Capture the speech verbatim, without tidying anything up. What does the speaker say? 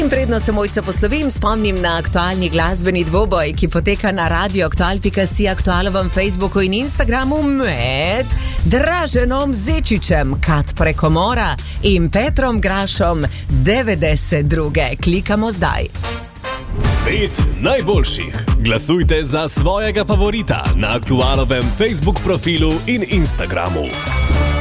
In predno se Mojca poslovim, spomnim na aktualni glasbeni dvoboj, ki poteka na radio aktual pika si, Aktualovem Facebooku in Instagramu med Draženom Zečičem, Kat Prekomora in Petrom Grašom devetdeset druge. Klikamo zdaj. Pet najboljših. Glasujte za svojega favorita na Aktualovem Facebook profilu in Instagramu.